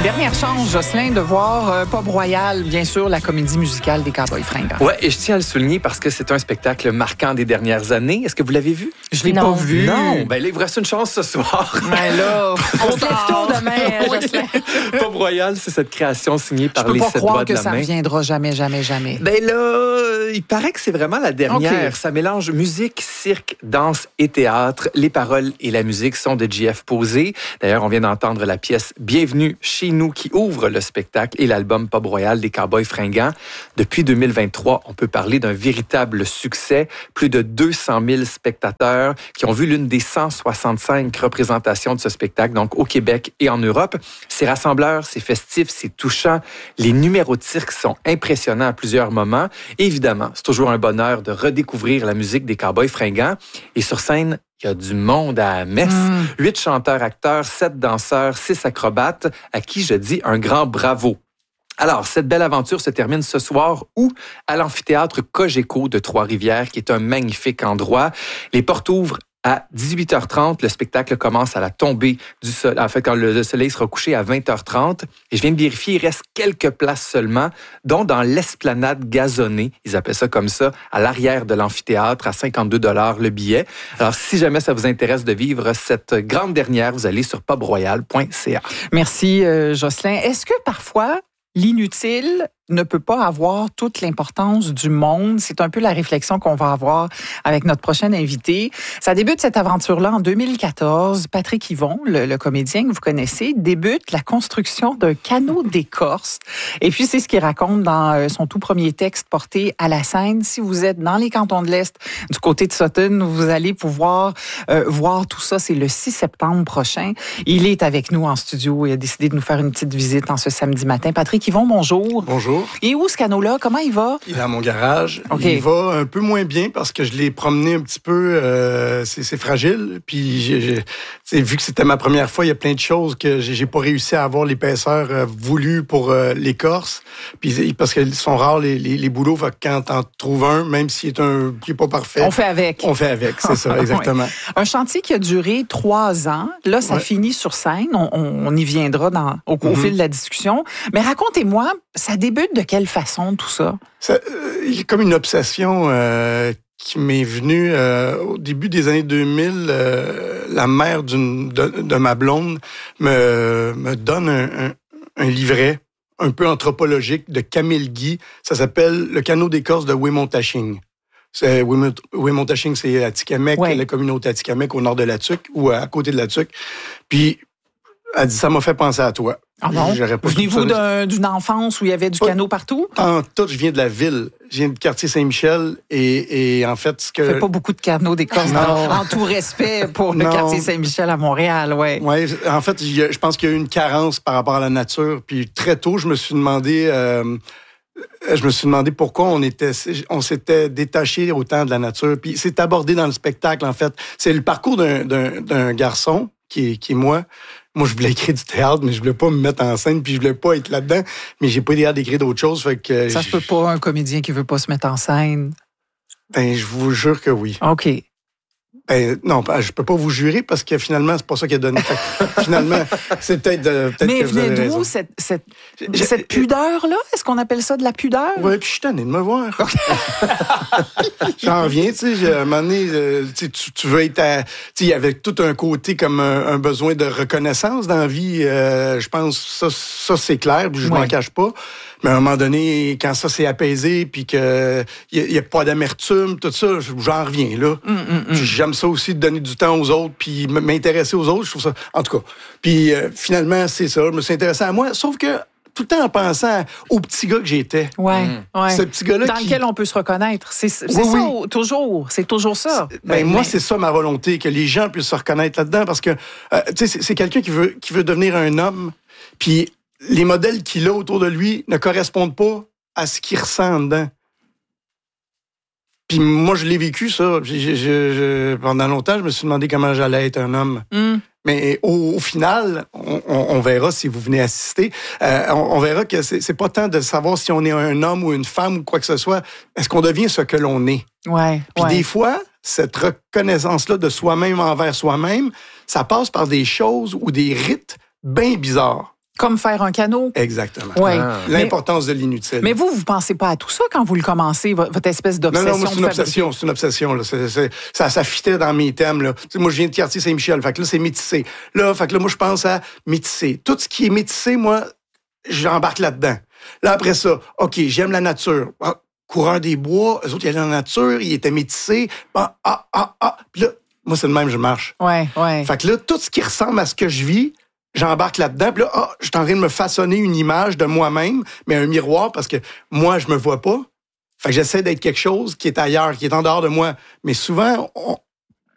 Dernière chance, Jocelyn, de voir Pub Royal, bien sûr, la comédie musicale des Cowboys fringants. Oui, et je tiens à le souligner parce que c'est un spectacle marquant des dernières années. Est-ce que vous l'avez vu? Je l'ai pas vu. Non, ben là, il vous reste une chance ce soir. Ben là, on se lève tôt demain, Jocelyn. Pub Royal, c'est cette création signée par les 7 doigts de la main. Je peux pas croire que ça reviendra jamais. Ben là, il paraît que c'est vraiment la dernière. Okay. Ça mélange musique, cirque, danse et théâtre. Les paroles et la musique sont de J.F. Posé. D'ailleurs, on vient d'entendre la pièce Bienvenue chez nous qui ouvre le spectacle et l'album Pub Royal des Cowboys fringants. Depuis 2023, on peut parler d'un véritable succès. Plus de 200 000 spectateurs qui ont vu l'une des 165 représentations de ce spectacle, donc au Québec et en Europe. C'est rassembleur, c'est festif, c'est touchant. Les numéros de cirque sont impressionnants à plusieurs moments. Et évidemment, c'est toujours un bonheur de redécouvrir la musique des Cowboys fringants. Et sur scène, il y a du monde à Metz. 8 chanteurs-acteurs, 7 danseurs, 6 acrobates, à qui je dis un grand bravo. Alors, cette belle aventure se termine ce soir où? À l'amphithéâtre Cogeco de Trois-Rivières, qui est un magnifique endroit. Les portes ouvrent à 18h30. Le spectacle commence à la tombée du soleil. En fait, quand le soleil sera couché à 20h30. Et je viens de vérifier, il reste quelques places seulement, dont dans l'esplanade gazonnée, ils appellent ça comme ça, à l'arrière de l'amphithéâtre, à 52 $ le billet. Alors, si jamais ça vous intéresse de vivre cette grande dernière, vous allez sur pubroyal.ca. Merci, Jocelyn. Est-ce que parfois, l'inutile ne peut pas avoir toute l'importance du monde? C'est un peu la réflexion qu'on va avoir avec notre prochain invité. Ça débute cette aventure-là en 2014. Patrick Yvon, le comédien que vous connaissez, débute la construction d'un canot d'écorce. Et puis, c'est ce qu'il raconte dans son tout premier texte porté à la scène. Si vous êtes dans les cantons de l'Est, du côté de Sutton, vous allez pouvoir voir tout ça. C'est le 6 septembre prochain. Il est avec nous en studio et a décidé de nous faire une petite visite en ce samedi matin. Patrick Yvon, bonjour. Bonjour. Et où ce canot-là? Comment il va? Il est à mon garage. Okay. Il va un peu moins bien parce que je l'ai promené un petit peu. C'est fragile. Puis, vu que c'était ma première fois, il y a plein de choses que j'ai pas réussi à avoir l'épaisseur voulue pour l'écorce. Puis, parce qu'ils sont rares, les bouleaux. Fait que quand t'en trouves un, même s'il est pas parfait. On fait avec. On fait avec, c'est ça, exactement. Oui. Un chantier qui a duré 3 ans. Là, ça finit sur scène. On y viendra au fil de la discussion. Mais racontez-moi, ça débute de quelle façon, tout ça? Il y a comme une obsession qui m'est venue au début des années 2000. La mère de ma blonde me donne un livret un peu anthropologique de Camille Guy. Ça s'appelle « Le canot d'écorce de Wemontaching ». Wemontaching, c'est à Tikamek, la communauté Atikamek au nord de la Tuque, ou à côté de la Tuque. Puis, elle dit, ça m'a fait penser à toi. Ah bon? Venez-vous d'une enfance où il y avait du canot partout? En tout, je viens de la ville. Je viens du quartier Saint-Michel et en fait... Ça fait pas beaucoup de canots d'écorce en tout respect pour le quartier Saint-Michel à Montréal, oui. Oui, en fait, je pense qu'il y a eu une carence par rapport à la nature. Puis très tôt, je me suis demandé pourquoi on s'était détaché autant de la nature. Puis c'est abordé dans le spectacle, en fait. C'est le parcours d'un garçon qui est moi. Moi, je voulais écrire du théâtre, mais je voulais pas me mettre en scène, puis je voulais pas être là-dedans. Mais j'ai pas idée d'écrire d'autres choses, fait que... Ça se peut pas, un comédien qui veut pas se mettre en scène. Ben, je vous jure que oui. OK. Ben, non, je peux pas vous jurer parce que finalement, c'est pas ça qui a donné. Finalement, c'est peut-être mais que vous avez raison. Mais venez d'où cette pudeur-là? Est-ce qu'on appelle ça de la pudeur? Oui, puis je suis tanné de me voir. J'en reviens, tu sais, à un moment donné, tu veux être tu sais, il y avait tout un côté comme un besoin de reconnaissance dans la vie. Je pense ça c'est clair, puis je m'en cache pas. Mais à un moment donné, quand ça s'est apaisé, puis qu'il n'y a pas d'amertume, tout ça, j'en reviens, là. J'aime ça aussi de donner du temps aux autres, puis m'intéresser aux autres, je trouve ça... En tout cas. Puis finalement, c'est ça, je me suis intéressé à moi, sauf que tout le temps en pensant au petit gars que j'étais. Ouais. Ce petit gars-là dans lequel on peut se reconnaître. C'est ça, toujours. C'est toujours ça. Moi, c'est ça ma volonté, que les gens puissent se reconnaître là-dedans, parce que, tu sais, c'est quelqu'un qui veut devenir un homme, puis les modèles qu'il a autour de lui ne correspondent pas à ce qu'il ressent dedans. Puis moi, je l'ai vécu, ça. Pendant longtemps, je me suis demandé comment j'allais être un homme. Mais au final, on verra si vous venez assister, on verra que c'est pas tant de savoir si on est un homme ou une femme ou quoi que ce soit. Est-ce qu'on devient ce que l'on est? Ouais. Puis des fois, cette reconnaissance-là de soi-même envers soi-même, ça passe par des choses ou des rites bien bizarres. Comme faire un canot. Exactement. Ouais. L'importance de l'inutile. Mais vous pensez pas à tout ça quand vous le commencez, votre espèce d'obsession? Non, moi, c'est une obsession. Là. Ça fitait dans mes thèmes. Là. Moi, je viens de Quartier-Saint-Michel. Fait que là, c'est métissé. Fait que là, moi, je pense à métissé. Tout ce qui est métissé, moi, j'embarque là-dedans. Là, après ça, OK, j'aime la nature. Coureur des bois, eux autres, ils allaient dans la nature, ils étaient métissés. Puis là, moi, c'est le même, je marche. Ouais. Fait que là, tout ce qui ressemble à ce que je vis, j'embarque là-dedans. Puis là, je suis en train de me façonner une image de moi-même, mais un miroir, parce que moi, je me vois pas. Fait que j'essaie d'être quelque chose qui est ailleurs, qui est en dehors de moi. Mais souvent,